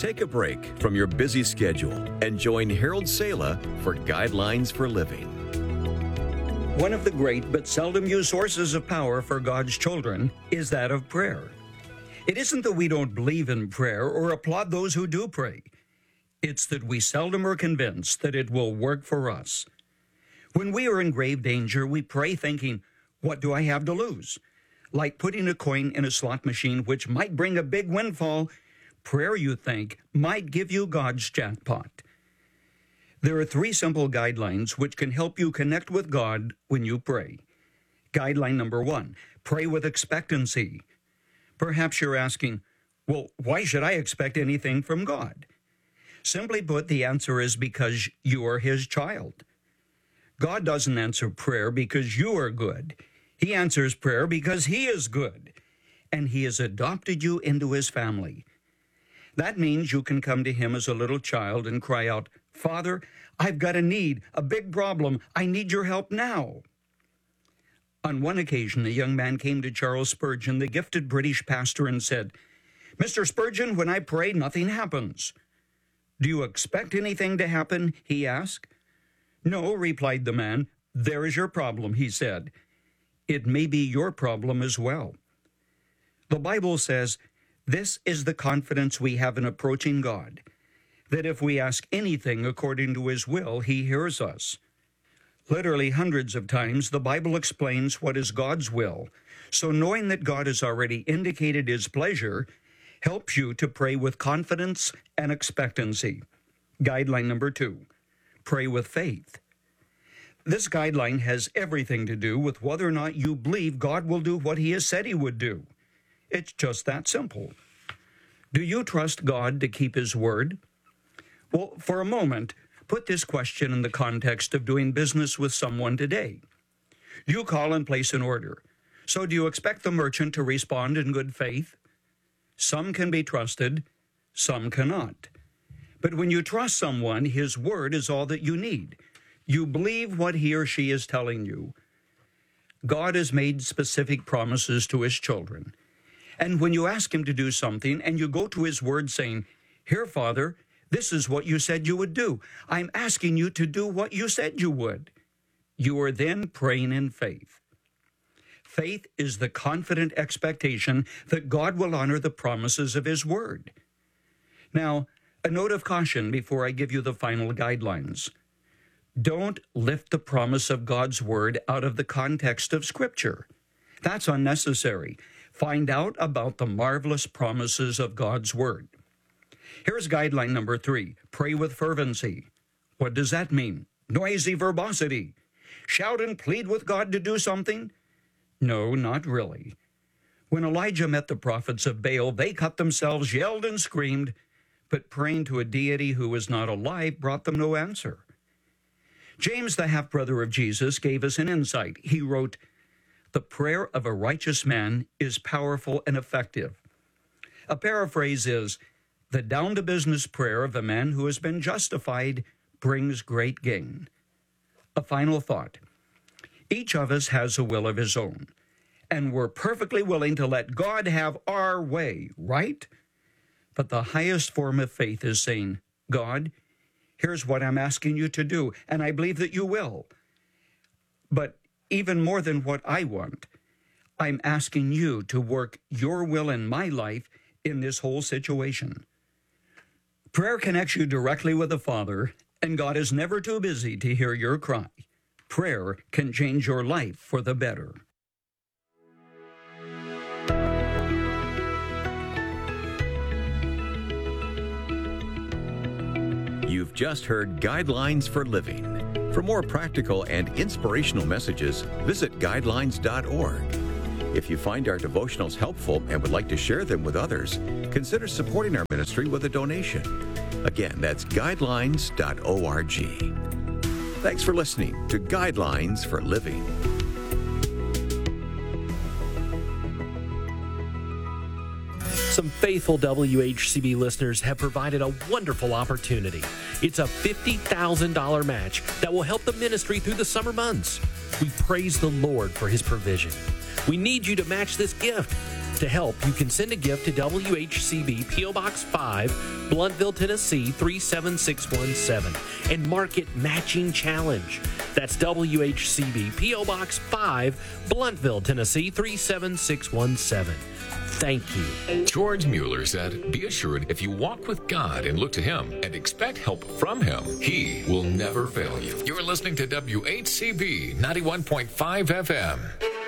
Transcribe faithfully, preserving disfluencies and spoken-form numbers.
Take a break from your busy schedule and join Harold Sala for Guidelines for Living. One of the great but seldom used sources of power for God's children is that of prayer. It isn't that we don't believe in prayer or applaud those who do pray. It's that we seldom are convinced that it will work for us. When we are in grave danger, we pray thinking, what do I have to lose? Like putting a coin in a slot machine, which might bring a big windfall, prayer, you think, might give you God's jackpot. There are three simple guidelines which can help you connect with God when you pray. Guideline number one, pray with expectancy. Perhaps you're asking, well, why should I expect anything from God? Simply put, the answer is because you are His child. God doesn't answer prayer because you are good. He answers prayer because He is good, and He has adopted you into His family. That means you can come to Him as a little child and cry out, Father, I've got a need, a big problem. I need your help now. On one occasion, a young man came to Charles Spurgeon, the gifted British pastor, and said, Mister Spurgeon, when I pray, nothing happens. Do you expect anything to happen? He asked. No, replied the man. There is your problem, he said. It may be your problem as well. The Bible says, this is the confidence we have in approaching God, that if we ask anything according to His will, He hears us. Literally hundreds of times, the Bible explains what is God's will. So knowing that God has already indicated His pleasure helps you to pray with confidence and expectancy. Guideline number two, pray with faith. This guideline has everything to do with whether or not you believe God will do what He has said He would do. It's just that simple. Do you trust God to keep His word? Well, for a moment, put this question in the context of doing business with someone today. You call and place an order. So do you expect the merchant to respond in good faith? Some can be trusted, some cannot. But when you trust someone, His word is all that you need. You believe what he or she is telling you. God has made specific promises to His children. And when you ask Him to do something and you go to His word saying, Here, Father, this is what you said you would do. I'm asking you to do what you said you would. You are then praying in faith. Faith is the confident expectation that God will honor the promises of His word. Now, a note of caution before I give you the final guidelines. Don't lift the promise of God's word out of the context of Scripture. That's unnecessary. Find out about the marvelous promises of God's word. Here's guideline number three, pray with fervency. What does that mean? Noisy verbosity. Shout and plead with God to do something? No, not really. When Elijah met the prophets of Baal, they cut themselves, yelled and screamed, but praying to a deity who was not alive brought them no answer. James, the half-brother of Jesus, gave us an insight. He wrote, The prayer of a righteous man is powerful and effective. A paraphrase is, The down-to-business prayer of a man who has been justified brings great gain. A final thought. Each of us has a will of his own, and we're perfectly willing to let God have our way, right? But the highest form of faith is saying, God, here's what I'm asking you to do, and I believe that you will. But even more than what I want, I'm asking you to work your will in my life in this whole situation. Prayer connects you directly with the Father, and God is never too busy to hear your cry. Prayer can change your life for the better. You've just heard Guidelines for Living. For more practical and inspirational messages, visit guidelines dot org. If you find our devotionals helpful and would like to share them with others, consider supporting our ministry with a donation. Again, that's guidelines dot org. Thanks for listening to Guidelines for Living. Some faithful W H C B listeners have provided a wonderful opportunity. It's a fifty thousand dollars match that will help the ministry through the summer months. We praise the Lord for His provision. We need you to match this gift. To help, you can send a gift to W H C B P O. Box five, Blountville, Tennessee three seven six one seven, and mark it Matching Challenge. That's W H C B P O. Box five, Blountville, Tennessee three seven six one seven. Thank you. George Mueller said, "Be assured if you walk with God and look to Him and expect help from Him, He will never fail you." You're listening to W H C B ninety-one point five F M.